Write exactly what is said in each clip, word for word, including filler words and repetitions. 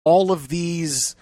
all of these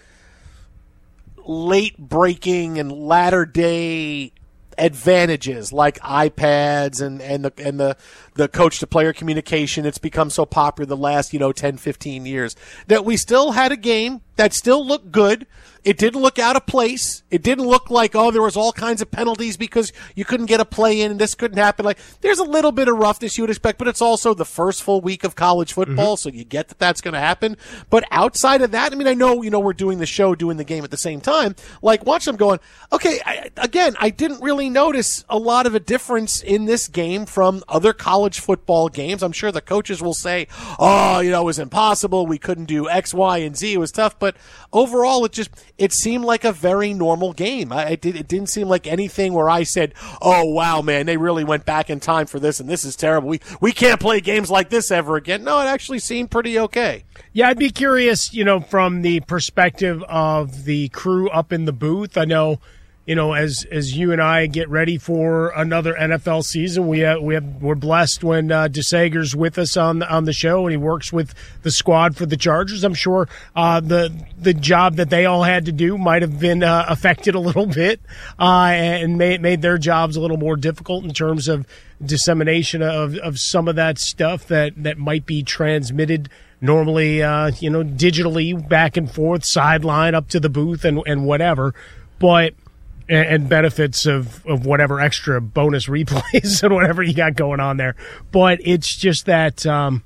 late-breaking and latter-day advantages like iPads and, and the and the, the coach-to-player communication, it's become so popular the last, you know, ten, fifteen years, that we still had a game that still looked good. It didn't look out of place. It didn't look like, oh, there was all kinds of penalties because you couldn't get a play in and this couldn't happen. Like, there's a little bit of roughness you would expect, but it's also the first full week of college football, mm-hmm. so you get that that's going to happen. But outside of that, I mean, I know, you know, we're doing the show, doing the game at the same time. Like, watch them going, okay, I, again, I didn't really notice a lot of a difference in this game from other college football games. I'm sure the coaches will say, oh, you know, it was impossible. We couldn't do X, Y, and Z. It was tough. But overall, it just, it seemed like a very normal game. I, it, did, it didn't seem like anything where I said, oh, wow, man, they really went back in time for this, and this is terrible. We, we can't play games like this ever again. No, it actually seemed pretty okay. Yeah, I'd be curious, you know, from the perspective of the crew up in the booth. I know, you know, as as you and I get ready for another N F L season, we have, we have, we're blessed when uh, DeSager's with us on the, on the show, and he works with the squad for the Chargers. I'm sure uh, the the job that they all had to do might have been uh, affected a little bit uh, and made made their jobs a little more difficult in terms of dissemination of, of some of that stuff that, that might be transmitted normally, uh, you know, digitally back and forth, sideline up to the booth and, and whatever. But and benefits of, of whatever extra bonus replays and whatever you got going on there. But it's just that, um,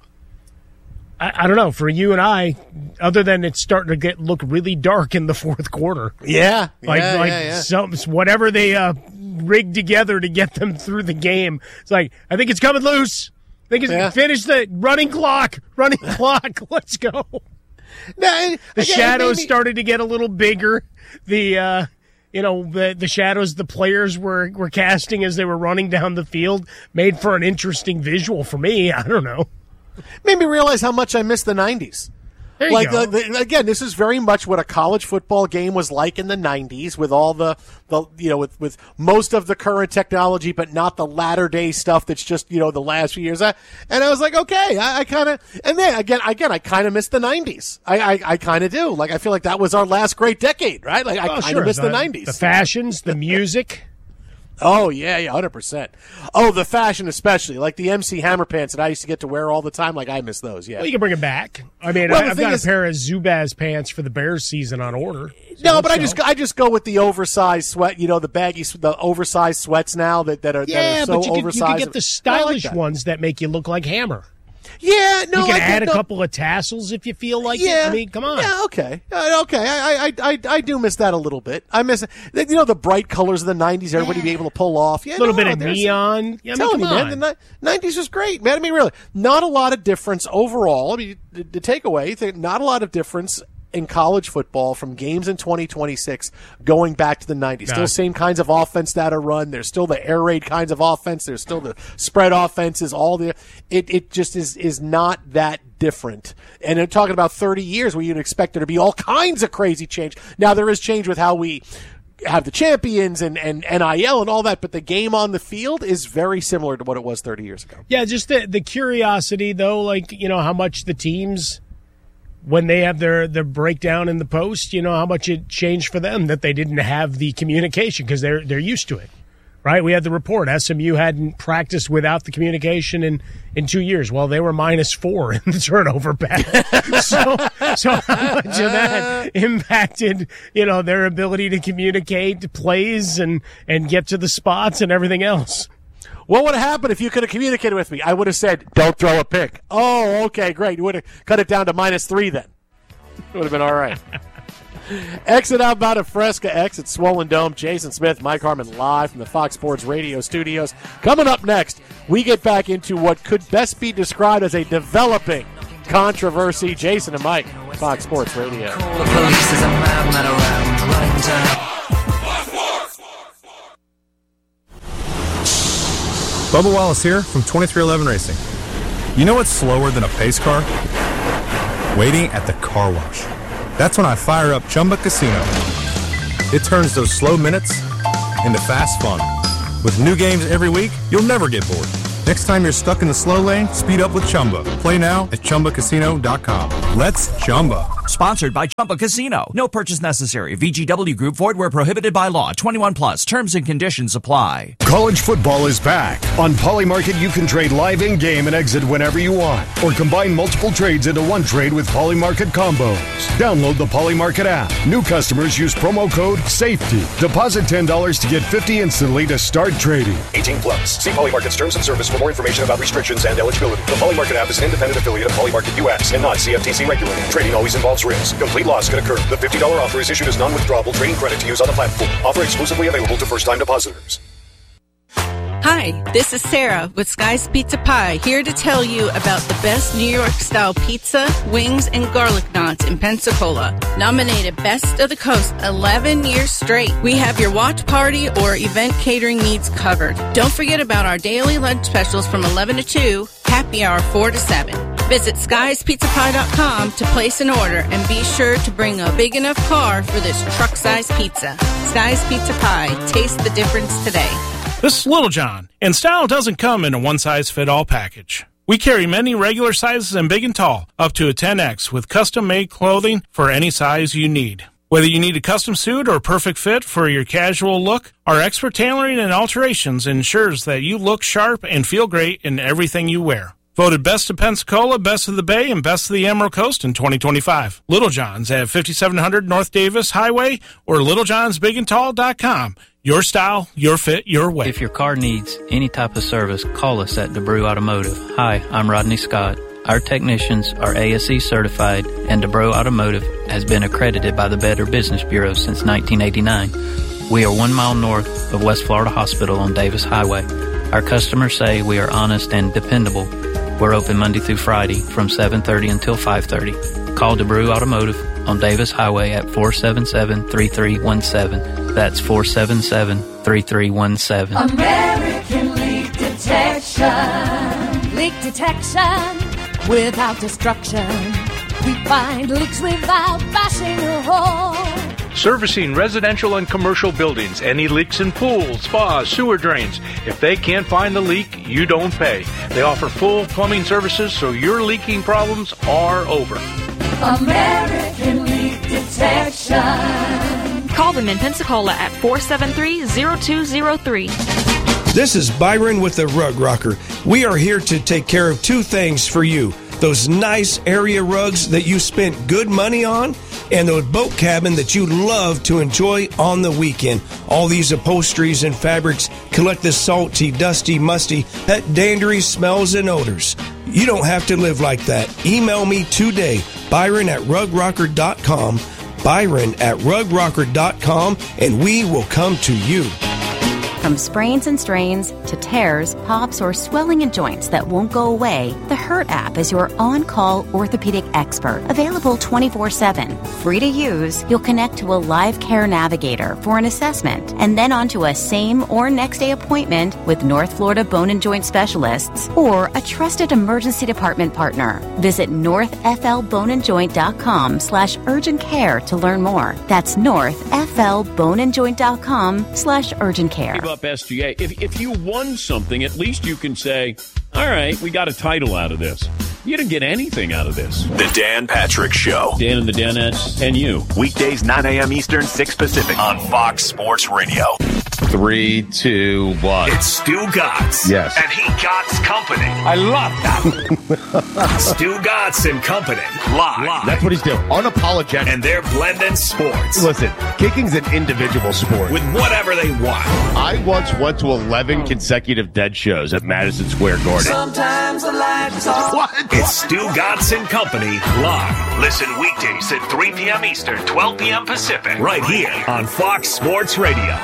I, I don't know, for you and I, other than it's starting to get look really dark in the fourth quarter. Yeah. Like, yeah, like yeah, yeah. Some, whatever they uh, rigged together to get them through the game. It's like, I think it's coming loose. I think it's yeah. finish the running clock. Running clock. Let's go. No, the again, shadows me... started to get a little bigger. The, uh, You know, the the shadows the players were, were casting as they were running down the field made for an interesting visual for me. I don't know. Made me realize how much I miss the nineties. There you like go. The, the, again, this is very much what a college football game was like in the nineties, with all the, the you know, with, with most of the current technology, but not the latter day stuff that's just, you know, the last few years. I, and I was like, okay, I, I kind of, and then again, again, I kind of miss the nineties. I, I, I kind of do. Like, I feel like that was our last great decade, right? Like, I oh, kind of sure. miss the, the nineties. The fashions, the music. Oh, yeah, yeah, one hundred percent. Oh, the fashion especially. Like the M C Hammer pants that I used to get to wear all the time. Like, I miss those, yeah. Well, you can bring them back. I mean, well, I've got is, a pair of Zubaz pants for the Bears season on order. So no, but I just I just go with the oversized sweat, you know, the baggy, the oversized sweats now that, that, are, yeah, that are so but you oversized. Can, you can get the stylish like that. ones that make you look like Hammer. Yeah, no, you can I add a no. couple of tassels if you feel like yeah. it. I mean, come on. Yeah, okay, uh, okay. I, I, I, I do miss that a little bit. I miss, you know, the bright colors of the nineties. Everybody yeah. be able to pull off. Yeah, a little no, bit of neon. Yeah, I mean, come me, on. man, the nineties was great, man. I mean, really, not a lot of difference overall. I mean, the, the takeaway, not a lot of difference in college football from games in twenty twenty-six going back to the nineties. Still same kinds of offense that are run. There's still the air raid kinds of offense. There's still the spread offenses. All the it it just is is not that different. And I'm talking about thirty years where you'd expect there to be all kinds of crazy change. Now there is change with how we have the champions and, and N I L and all that, but the game on the field is very similar to what it was thirty years ago. Yeah, just the the curiosity though, like, you know, how much the teams, when they have their, their breakdown in the post, you know, how much it changed for them that they didn't have the communication because they're they're used to it, right? We had the report. S M U hadn't practiced without the communication in, in two years. Well, they were minus four in the turnover battle. so, so how much of that impacted, you know, their ability to communicate plays and, and get to the spots and everything else? What would have happened if you could have communicated with me? I would have said, don't throw a pick. Oh, okay, great. You would have cut it down to minus three then. It would have been all right. Exit outbound of Fresca, exit Swollen Dome. Jason Smith, Mike Harmon live from the Fox Sports Radio studios. Coming up next, we get back into what could best be described as a developing controversy. Jason and Mike, Fox Sports Radio. Call the police, there's a madman around, running down. Bubba Wallace here from twenty-three eleven Racing. You know what's slower than a pace car? Waiting at the car wash. That's when I fire up Chumba Casino. It turns those slow minutes into fast fun. With new games every week, you'll never get bored. Next time you're stuck in the slow lane, speed up with Chumba. Play now at Chumba Casino dot com. Let's Chumba. Sponsored by Chumba Casino. No purchase necessary. V G W Group. Void where prohibited by law. twenty-one plus. Terms and conditions apply. College football is back. On Polymarket, you can trade live in-game and exit whenever you want, or combine multiple trades into one trade with Polymarket combos. Download the Polymarket app. New customers use promo code SAFETY. Deposit ten dollars to get fifty dollars instantly to start trading. eighteen plus. See Polymarket's terms and service for more information about restrictions and eligibility. The Polymarket app is an independent affiliate of Polymarket U S and not C F T C regulated. Trading always involves risk. Complete loss can occur. The fifty dollars offer is issued as non-withdrawable trading credit to use on the platform. Offer exclusively available to first-time depositors. Hi, this is Sarah with Sky's Pizza Pie, here to tell you about the best New York-style pizza, wings, and garlic knots in Pensacola. Nominated Best of the Coast eleven years straight. We have your watch party or event catering needs covered. Don't forget about our daily lunch specials from eleven to two, happy hour four to seven. Visit skies pizza pie dot com to place an order and be sure to bring a big enough car for this truck-size pizza. Sky's Pizza Pie. Taste the difference today. This is Little John, and style doesn't come in a one-size-fit-all package. We carry many regular sizes and big and tall, up to a ten X, with custom-made clothing for any size you need. Whether you need a custom suit or a perfect fit for your casual look, our expert tailoring and alterations ensures that you look sharp and feel great in everything you wear. Voted Best of Pensacola, Best of the Bay, and Best of the Emerald Coast in twenty twenty-five. Little John's at fifty-seven hundred North Davis Highway or little johns big and tall dot com. Your style, your fit, your way. If your car needs any type of service, call us at DeBrew Automotive. Hi, I'm Rodney Scott. Our technicians are A S E certified, and DeBrew Automotive has been accredited by the Better Business Bureau since nineteen eighty-nine. We are one mile north of West Florida Hospital on Davis Highway. Our customers say we are honest and dependable. We're open Monday through Friday from seven thirty until five thirty. Call DeBrew Automotive on Davis Highway at four seven seven, three three one seven. That's four seven seven, three three one seven. American Leak Detection. Leak detection without destruction. We find leaks without bashing a hole. Servicing residential and commercial buildings. Any leaks in pools, spas, sewer drains. If they can't find the leak, you don't pay. They offer full plumbing services, so your leaking problems are over. American Leak Detection. Call them in Pensacola at four seven three, zero two zero three. This is Byron with the Rug Rocker. We are here to take care of two things for you. Those nice area rugs that you spent good money on, and the boat cabin that you love to enjoy on the weekend. All these upholsteries and fabrics collect the salty, dusty, musty, that dandery smells and odors. You don't have to live like that. Email me today, Byron at rug rocker dot com, Byron at rug rocker dot com, and we will come to you. From sprains and strains to tears, pops, or swelling in joints that won't go away, the Hurt app is your on-call orthopedic expert. Available twenty-four seven. Free to use, you'll connect to a live care navigator for an assessment and then onto a same or next day appointment with North Florida Bone and Joint Specialists or a trusted emergency department partner. Visit north f l bone and joint dot com slash urgent care to learn more. That's north f l bone and joint dot com slash urgent care. Up S G A. If if you won something, at least you can say, all right, we got a title out of this. You didn't get anything out of this. The Dan Patrick Show. Dan and the Danettes and you. Weekdays, nine a.m. Eastern, six Pacific on Fox Sports Radio. Three, two, one. It's Stu Gotts. Yes. And he Gotts Company. I love that. Stu Gotts and Company. Live. Live. That's what he's doing. Unapologetic. And they're blending sports. Listen, kicking's an individual sport. With whatever they want. I once went to eleven consecutive dead shows at Madison Square Garden. Sometimes the lights off. What? It's Stu Gotts and Company live. Listen weekdays at three p.m. Eastern, twelve p.m. Pacific. Right here on Fox Sports Radio.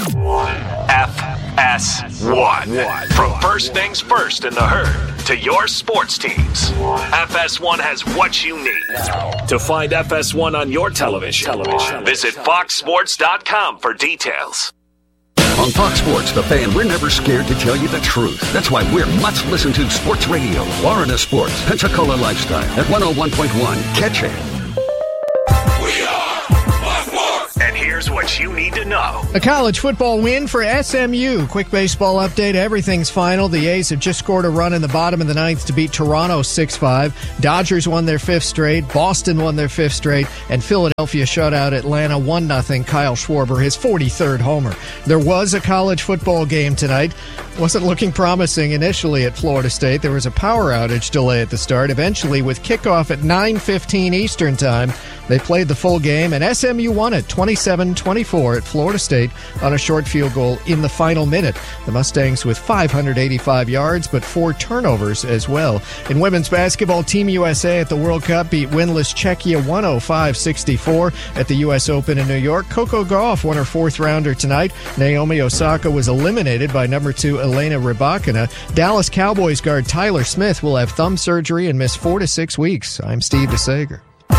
F S one. From first things first in the herd to your sports teams. F S one has what you need. To find F S one on your television, television. visit fox sports dot com for details. On Fox Sports, The Fan, we're never scared to tell you the truth. That's why we're much listened to Sports Radio. Florida Sports, Pensacola Lifestyle at one oh one point one. Catch it. We are Fox Sports. And here here's what you need to know. A college football win for S M U. Quick baseball update. Everything's final. The A's have just scored a run in the bottom of the ninth to beat Toronto six five. Dodgers won their fifth straight. Boston won their fifth straight. And Philadelphia shut out Atlanta one nothing. Kyle Schwarber, his forty-third homer. There was a college football game tonight. Wasn't looking promising initially at Florida State. There was a power outage delay at the start. Eventually, with kickoff at nine fifteen Eastern Time, they played the full game, and S M U won it twenty-seven twenty-four at Florida State on a short field goal in the final minute. The Mustangs with five hundred eighty-five yards, but four turnovers as well. In women's basketball, Team U S A at the World Cup beat winless Czechia one oh five sixty-four at the U S Open in New York. Coco Gauff won her fourth rounder tonight. Naomi Osaka was eliminated by number two Elena Rybakina. Dallas Cowboys guard Tyler Smith will have thumb surgery and miss four to six weeks. I'm Steve DeSager.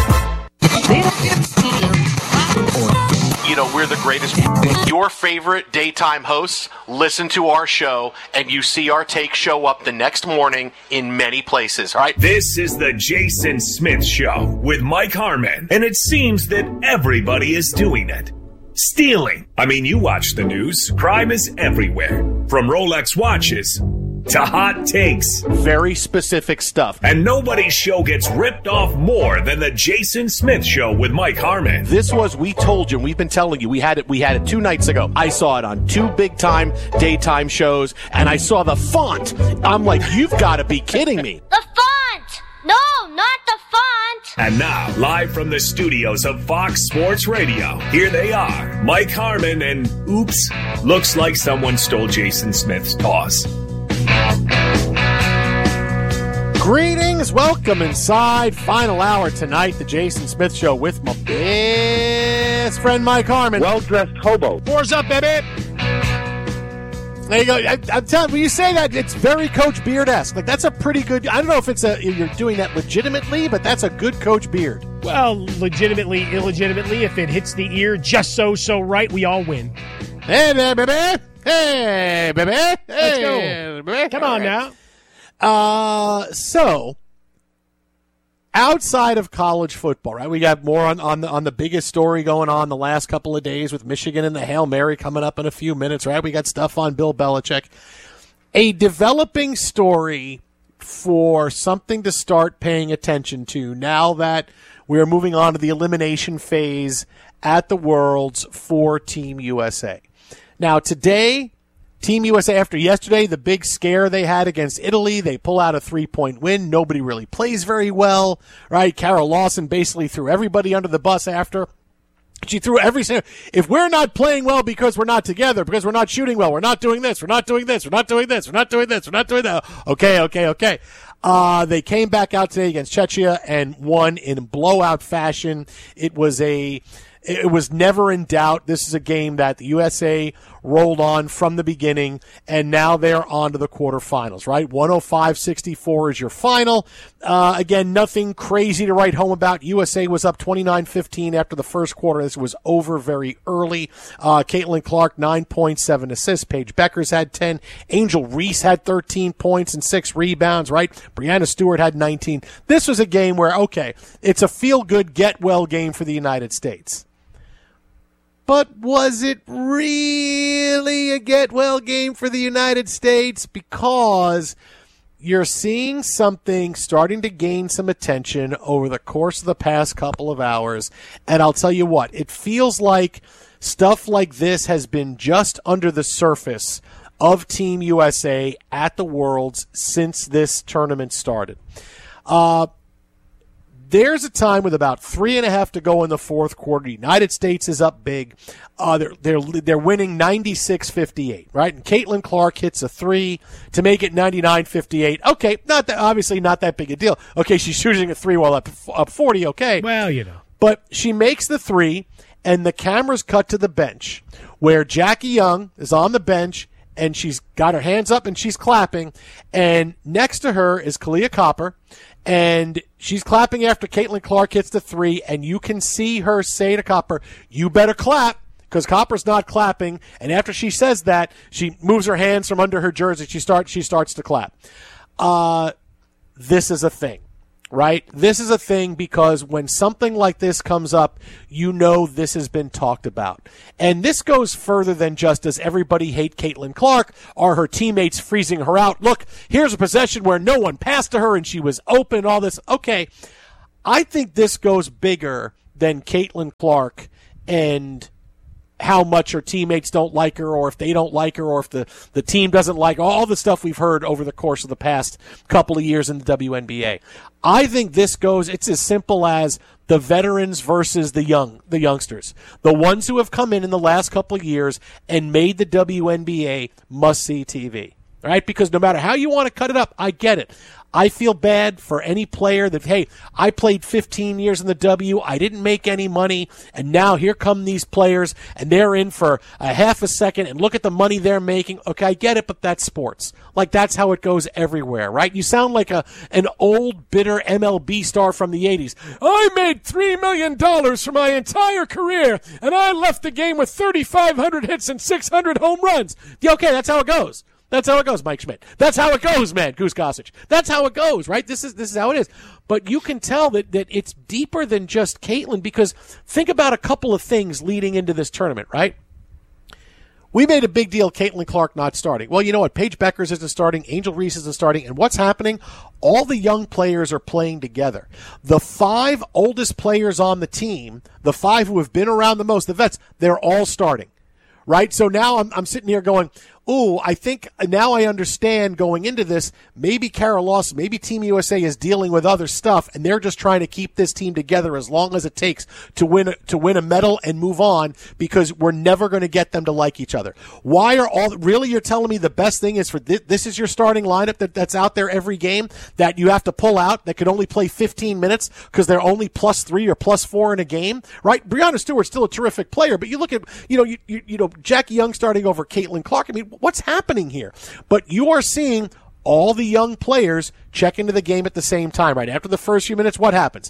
You know, we're the greatest. Your favorite daytime hosts listen to our show, and you see our take show up the next morning in many places, all right? This is the Jason Smith Show with Mike Harmon, and it seems that everybody is doing it. Stealing. I mean, you watch the news. Crime is everywhere. From Rolex watches to hot takes. Very specific stuff. And nobody's show gets ripped off more than the Jason Smith Show with Mike Harmon. This was, we told you, we've been telling you, we had it we had it two nights ago. I saw it on two big-time daytime shows, and I saw the font. I'm like, you've got to be kidding me. The font! No, not the font! And now, live from the studios of Fox Sports Radio, here they are, Mike Harmon and, oops, looks like someone stole Jason Smith's toss. Greetings, welcome inside. Final hour tonight, the Jason Smith Show with my best friend Mike Harmon. Well-dressed hobo. What's up, baby? There you go. I, I'm telling you, when you say that, it's very Coach Beard-esque. Like, that's a pretty good, I don't know if it's a, you're doing that legitimately, but that's a good Coach Beard. Well, legitimately, illegitimately, if it hits the ear just so, so right, we all win. Hey there, baby. Hey, baby. Hey, Let's go. Baby. Come on now. Uh, so, outside of college football, right? We got more on, on the on the biggest story going on the last couple of days with Michigan and the Hail Mary coming up in a few minutes, right? We got stuff on Bill Belichick. A developing story for something to start paying attention to now that we're moving on to the elimination phase at the Worlds for Team U S A. Now, today, Team U S A, after yesterday, the big scare they had against Italy, they pull out a three-point win. Nobody really plays very well, right? Carol Lawson basically threw everybody under the bus after. She threw every single, if we're not playing well because we're not together, because we're not shooting well, we're not doing this, we're not doing this, we're not doing this, we're not doing this, we're not doing that. Okay, okay, okay. Uh, they came back out today against Czechia and won in blowout fashion. It was a, it was never in doubt. This is a game that the U S A rolled on from the beginning, and now they're on to the quarterfinals, right? one oh five sixty-four is your final. Uh, again, nothing crazy to write home about. U S A was up twenty-nine fifteen after the first quarter. This was over very early. Uh, Caitlin Clark, nine point seven assists. Paige Beckers had ten. Angel Reese had thirteen points and six rebounds, right? Brianna Stewart had nineteen. This was a game where, okay, it's a feel-good, get-well game for the United States. But was it really a get-well game for the United States? Because you're seeing something starting to gain some attention over the course of the past couple of hours. And I'll tell you what, it feels like stuff like this has been just under the surface of Team U S A at the Worlds since this tournament started. Uh, There's a time with about three and a half to go in the fourth quarter. The United States is up big. Uh, they're they're they're winning ninety-six fifty-eight, right? And Caitlin Clark hits a three to make it ninety-nine fifty-eight. Okay, not that obviously not that big a deal. Okay, she's shooting a three while up up forty. Okay, well, you know, but she makes the three, and the cameras cut to the bench where Jackie Young is on the bench. And she's got her hands up and she's clapping. And next to her is Kalia Copper. And she's clapping after Caitlin Clark hits the three. And you can see her say to Copper, you better clap, because Copper's not clapping. And after she says that, she moves her hands from under her jersey. She starts, she starts to clap. Uh, this is a thing. right? This is a thing because when something like this comes up, you know this has been talked about. And this goes further than just does everybody hate Caitlin Clark? Are her teammates freezing her out? Look, here's a possession where no one passed to her and she was open, all this. Okay, I think this goes bigger than Caitlin Clark and how much her teammates don't like her, or if they don't like her, or if the, the team doesn't like her, all the stuff we've heard over the course of the past couple of years in the W N B A. I think this goes, it's as simple as the veterans versus the young, the youngsters. The ones who have come in in the last couple of years and made the W N B A must-see T V. Right? Because no matter how you want to cut it up, I get it. I feel bad for any player that, hey, I played fifteen years in the W, I didn't make any money, and now here come these players, and they're in for a half a second, and look at the money they're making. Okay, I get it, but that's sports. Like, that's how it goes everywhere, right? You sound like a an old, bitter M L B star from the eighties. I made three million dollars for my entire career, and I left the game with thirty-five hundred hits and six hundred home runs. Yeah, okay, that's how it goes. That's how it goes, Mike Schmidt. That's how it goes, man, Goose Gossage. That's how it goes, right? This is this is how it is. But you can tell that, that it's deeper than just Caitlin, because think about a couple of things leading into this tournament, right? We made a big deal, Caitlin Clark not starting. Well, you know what? Paige Beckers isn't starting. Angel Reese isn't starting. And what's happening? All the young players are playing together. The five oldest players on the team, the five who have been around the most, the vets, they're all starting, right? So now I'm, I'm sitting here going, ooh, I think now I understand going into this, maybe Carol Lawson, maybe Team U S A is dealing with other stuff, and they're just trying to keep this team together as long as it takes to win, to win a medal and move on, because we're never going to get them to like each other. Why are all, really you're telling me the best thing is for this, this is your starting lineup that, that's out there every game that you have to pull out, that could only play fifteen minutes because they're only plus three or plus four in a game, right? Breanna Stewart's still a terrific player, but you look at, you know, you, you, you know, Jackie Young starting over Caitlin Clark. I mean, what's happening here? But you are seeing all the young players check into the game at the same time, right? After the first few minutes, what happens?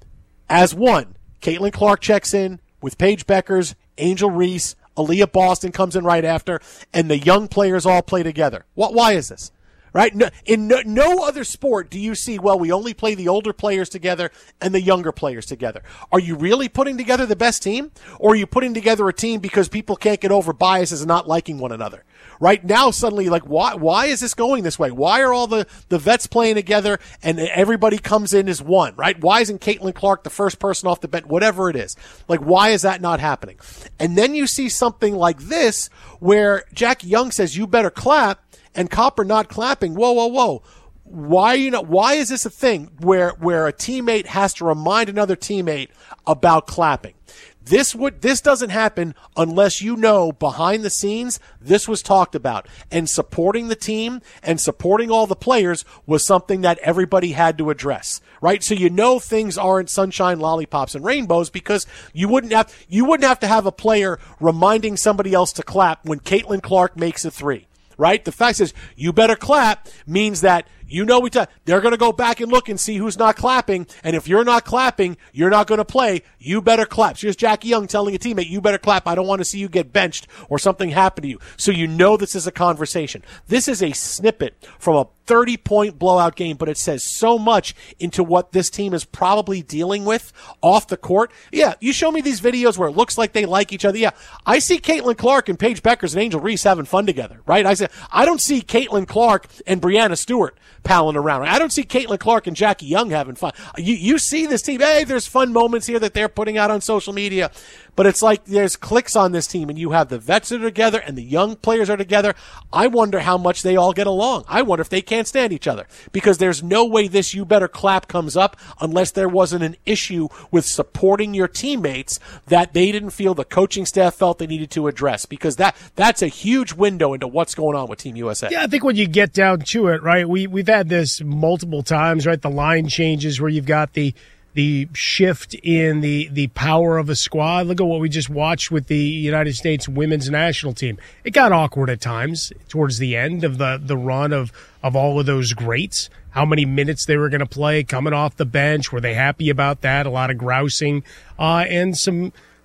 As one, Caitlin Clark checks in with Paige Beckers, Angel Reese, Aaliyah Boston comes in right after, and the young players all play together. What? Why is this? Right? No, in no, no other sport do you see, well, we only play the older players together and the younger players together. Are you really putting together the best team? Or are you putting together a team because people can't get over biases and not liking one another? Right now, suddenly, like, why why is this going this way? Why are all the, the vets playing together and everybody comes in as one, right? Why isn't Caitlin Clark the first person off the bench? Whatever it is. Like, why is that not happening? And then you see something like this where Jackie Young says, you better clap, and Copper not clapping. Whoa, whoa, whoa. Why you know? Why is this a thing where where a teammate has to remind another teammate about clapping? This would this doesn't happen unless you know behind the scenes this was talked about, and supporting the team and supporting all the players was something that everybody had to address, right? So you know things aren't sunshine, lollipops, and rainbows, because you wouldn't have you wouldn't have to have a player reminding somebody else to clap when Caitlin Clark makes a three. Right? The fact is, you better clap means that you know we t- they're going to go back and look and see who's not clapping. And if you're not clapping, you're not going to play. You better clap. So here's Jackie Young telling a teammate, you better clap. I don't want to see you get benched or something happen to you. So you know this is a conversation. This is a snippet from a thirty-point blowout game, but it says so much into what this team is probably dealing with off the court. Yeah, you show me these videos where it looks like they like each other. Yeah, I see Caitlin Clark and Paige Beckers and Angel Reese having fun together, right? I say I don't see Caitlin Clark and Breanna Stewart palling around. I don't see Caitlin Clark and Jackie Young having fun. You you see this team, hey, there's fun moments here that they're putting out on social media, but it's like there's clicks on this team, and you have the vets that are together and the young players are together. I wonder how much they all get along. I wonder if they can't stand each other, because there's no way this you better clap comes up unless there wasn't an issue with supporting your teammates that they didn't feel the coaching staff felt they needed to address, because that that's a huge window into what's going on with Team U S A. Yeah, I think when you get down to it, right, we, we've had this multiple times, right, the line changes where you've got the the shift in the, the power of a squad. Look at what we just watched with the United States women's national team. It got awkward at times towards the end of the, the run of, of all of those greats. How many minutes they were going to play coming off the bench. Were they happy about that? A lot of grousing uh, and some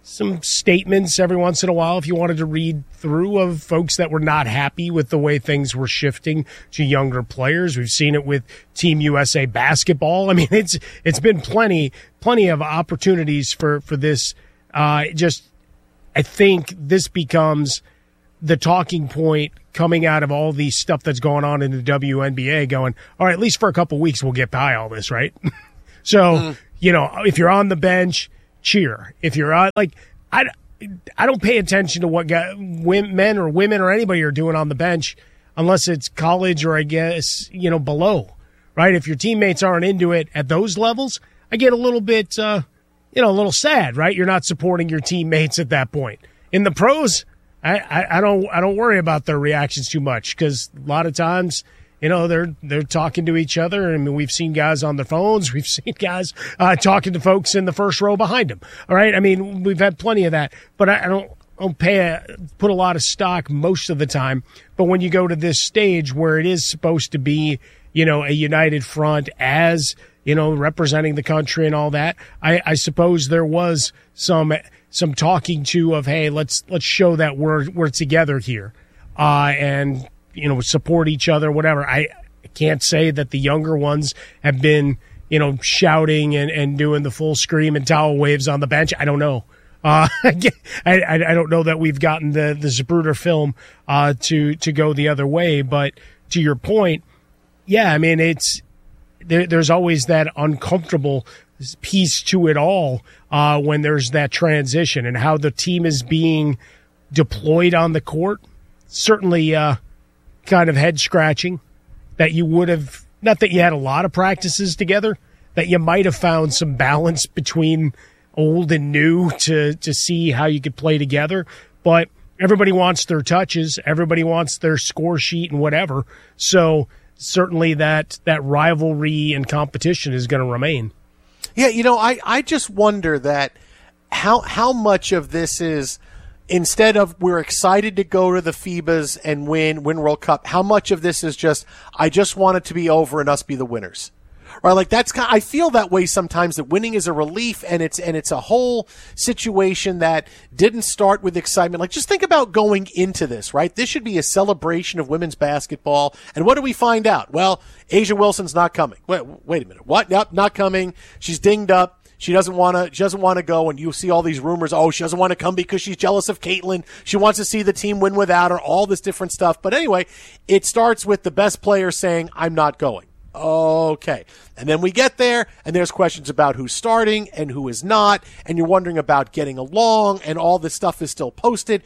some statements every once in a while, if you wanted to read through, of folks that were not happy with the way things were shifting to younger players. We've seen it with Team U S A basketball. I mean, it's it's been plenty plenty of opportunities for for this. Uh, just, I think this becomes the talking point coming out of all the stuff that's going on in the W N B A. Going, all right, at least for a couple weeks, we'll get by all this, right? so, mm. you know, if you're on the bench, cheer. If you're uh, like, I, I don't pay attention to what guy, men or women or anybody are doing on the bench unless it's college or I guess, you know, below, right? If your teammates aren't into it at those levels, I get a little bit, uh, you know, a little sad, right? You're not supporting your teammates at that point. In the pros, I, I, I don't, I don't worry about their reactions too much because a lot of times, you know, they're they're talking to each other. I mean, we've seen guys on their phones. We've seen guys uh, talking to folks in the first row behind them. All right, I mean, we've had plenty of that. But I, I don't don't pay a, put a lot of stock most of the time. But when you go to this stage where it is supposed to be, you know, a united front as, you know, representing the country and all that, I, I suppose there was some some talking to of, hey, let's let's show that we're we're together here, uh, and. you know, support each other, whatever. I can't say that the younger ones have been, you know, shouting and, and doing the full scream and towel waves on the bench. I don't know. Uh, I, I, I don't know that we've gotten the, the Zapruder film uh, to, to go the other way. But to your point, yeah, I mean, it's there, there's always that uncomfortable piece to it all uh, when there's that transition and how the team is being deployed on the court. Certainly, uh, kind of head scratching that you would have, not that you had a lot of practices together, that you might have found some balance between old and new to, to see how you could play together. But everybody wants their touches. Everybody wants their score sheet and whatever. So certainly that, that rivalry and competition is going to remain. Yeah. You know, I, I just wonder that how, how much of this is, instead of we're excited to go to the FIBAs and win, win World Cup, how much of this is just, I just want it to be over and us be the winners? Right? Like that's kind of, I feel that way sometimes, that winning is a relief and it's, and it's a whole situation that didn't start with excitement. Like just think about going into this, right? This should be a celebration of women's basketball. And what do we find out? Well, A'ja Wilson's not coming. Wait, wait a minute. What? Nope, not coming. She's dinged up. She doesn't want to. She doesn't want to go, and you see all these rumors. Oh, she doesn't want to come because she's jealous of Caitlin. She wants to see the team win without her. All this different stuff. But anyway, it starts with the best player saying, "I'm not going." Okay, and then we get there, and there's questions about who's starting and who is not, and you're wondering about getting along, and all this stuff is still posted,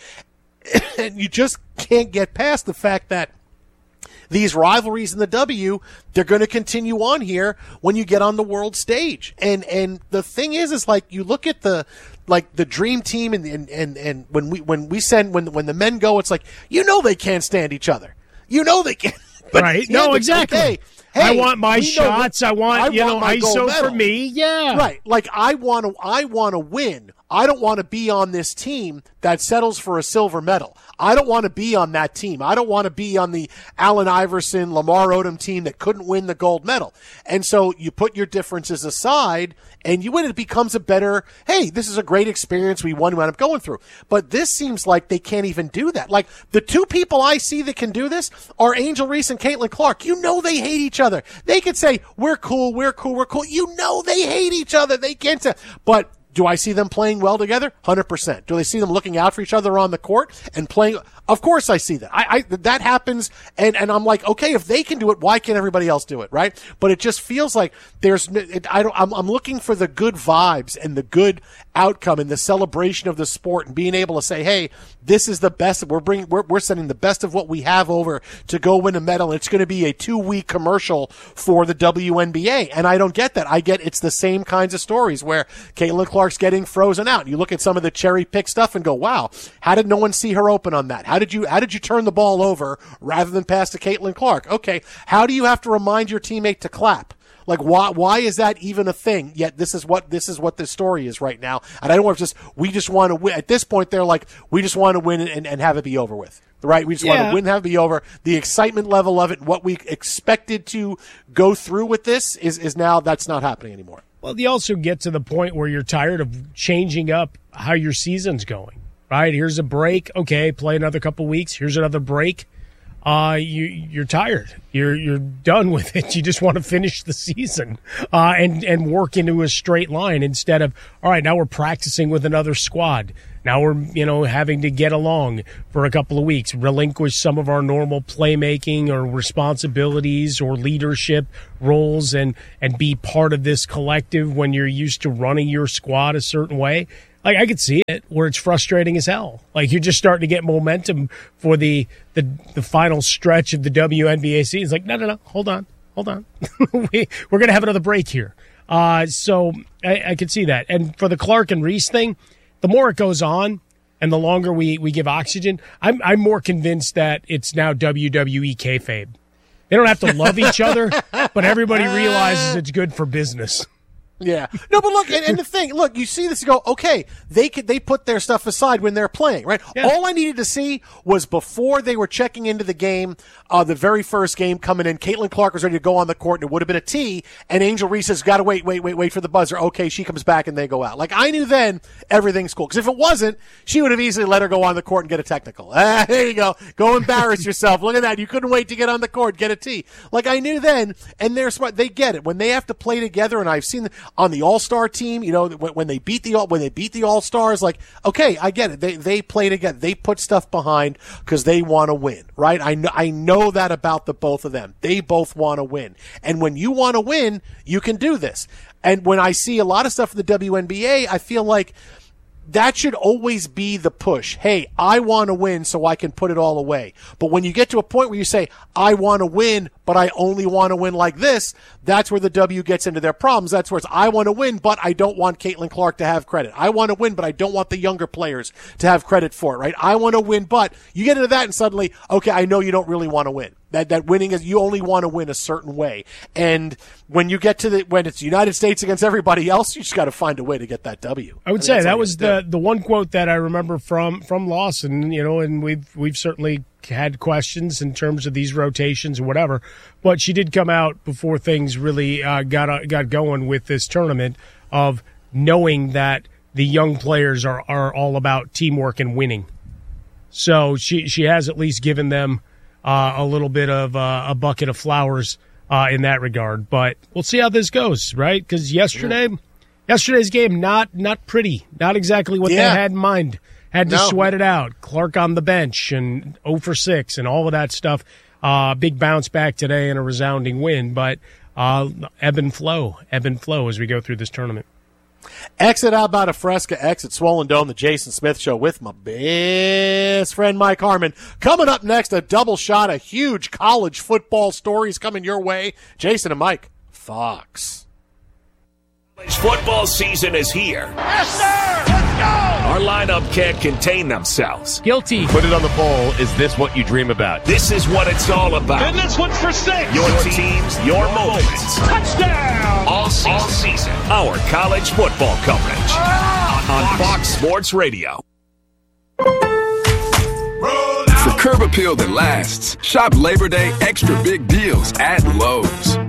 and you just can't get past the fact that these rivalries in the W, they're going to continue on here when you get on the world stage. And and the thing is, is like you look at the like the dream team, and and and, and when we when we send when when the men go, it's like, you know, they can't stand each other. You know they can't. But right? Yeah, no, exactly. Okay, hey, I want my shots. Know, I want I you want know I S O medal. for me. Yeah, right. Like I want to. I want to win. I don't want to be on this team that settles for a silver medal. I don't want to be on that team. I don't want to be on the Allen Iverson, Lamar Odom team that couldn't win the gold medal. And so you put your differences aside and you win. It becomes a better, hey, this is a great experience we want to end up going through. But this seems like they can't even do that. Like the two people I see that can do this are Angel Reese and Caitlin Clark. You know they hate each other. They could say, we're cool, we're cool, we're cool. You know they hate each other. They can't say, but do I see them playing well together? one hundred percent. Do I see them looking out for each other on the court and playing? Of course I see that. I, I that happens, and, and I'm like, okay, if they can do it, why can't everybody else do it, right? But it just feels like there's, it, I don't, I'm, I'm looking for the good vibes and the good outcome and the celebration of the sport and being able to say, hey, this is the best. We're bringing, we're, we're sending the best of what we have over to go win a medal. It's going to be a two-week commercial for the W N B A, and I don't get that. I get it's the same kinds of stories where Caitlin Clark's getting frozen out. You look at some of the cherry pick stuff and go, wow, how did no one see her open on that? How did you, how did you turn the ball over rather than pass to Caitlin Clark? Okay. How do you have to remind your teammate to clap? Like, why, why is that even a thing? Yet this is what, this is what the story is right now. And I don't want to just, we just want to win. At this point, they're like, we just want to win and, and have it be over with. Right? We just yeah. want to win, have it be over. The excitement level of it, what we expected to go through with this is, is now, that's not happening anymore. Well, you also get to the point where you're tired of changing up how your season's going, right? Here's a break. Okay, play another couple weeks. Here's another break. Uh, you, you're tired. You're you're done with it. You just want to finish the season uh, and, and work into a straight line instead of, all right, now we're practicing with another squad. Now we're, you know, having to get along for a couple of weeks, relinquish some of our normal playmaking or responsibilities or leadership roles and, and be part of this collective when you're used to running your squad a certain way. Like, I could see it where it's frustrating as hell. Like, you're just starting to get momentum for the the, the final stretch of the W N B A season. It's like, no, no, no, hold on, hold on. we, we're going to have another break here. Uh, so I, I could see that. And for the Clark and Reese thing, the more it goes on and the longer we, we give oxygen, I'm, I'm more convinced that it's now W W E kayfabe. They don't have to love each other, but everybody realizes it's good for business. Yeah. No, but look, and, and the thing, look, you see this, you go, okay, they could, they put their stuff aside when they're playing, right? Yeah. All I needed to see was before they were checking into the game, uh, the very first game coming in, Caitlin Clark was ready to go on the court, and it would have been a T, and Angel Reese has got to wait, wait, wait, wait for the buzzer. Okay, she comes back, and they go out. Like, I knew then everything's cool. Because if it wasn't, she would have easily let her go on the court and get a technical. Ah, there you go. Go embarrass yourself. Look at that. You couldn't wait to get on the court, get a T. Like, I knew then, and they're smart. They get it. When they have to play together, and I've seen on the All-Star team, you know, when, when they beat the when they beat the All-Stars, like, okay, I get it. They they play together. They put stuff behind because they want to win, right? I know I know that about the both of them. They both want to win, and when you want to win, you can do this. And when I see a lot of stuff in the W N B A, I feel like that should always be the push. Hey, I want to win so I can put it all away. But when you get to a point where you say, I want to win, but I only want to win like this, that's where the W gets into their problems. That's where it's, I want to win, but I don't want Caitlin Clark to have credit. I want to win, but I don't want the younger players to have credit for it, right? I want to win, but you get into that and suddenly, okay, I know you don't really want to win. That that winning is, you only want to win a certain way. And when you get to the, when it's the United States against everybody else, you just got to find a way to get that W. I would I say mean, that was the, the one quote that I remember from, from Lawson, you know, and we've, we've certainly had questions in terms of these rotations or whatever, but she did come out before things really uh, got, uh, got going with this tournament of knowing that the young players are, are all about teamwork and winning. So she, she has at least given them Uh, a little bit of uh, a bucket of flowers uh, in that regard, but we'll see how this goes, right? Because yesterday, yeah. yesterday's game not not pretty, not exactly what yeah. they had in mind. Had to no. sweat it out. Clark on the bench and oh for six and all of that stuff. Uh, big bounce back today and a resounding win, but uh, ebb and flow, ebb and flow as we go through this tournament. Exit out about a Fresca, exit Swollen Dome, the Jason Smith Show with my best friend Mike Harmon. Coming up next, a double shot of huge college football stories coming your way. Jason and Mike, Fox. Football season is here. Yes, sir! Let's go! Our lineup can't contain themselves. Guilty. Put it on the poll. Is this what you dream about? This is what it's all about. And this one's for six. Your teams, your moments. Touchdown! All season. All season. Our college football coverage on Fox Sports Radio. For curb appeal that lasts, shop Labor Day extra big deals at Lowe's.